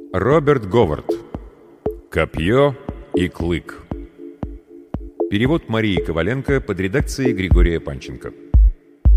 Роберт Говард. «Копье и клык». Перевод Марии Коваленко под редакцией Григория Панченко.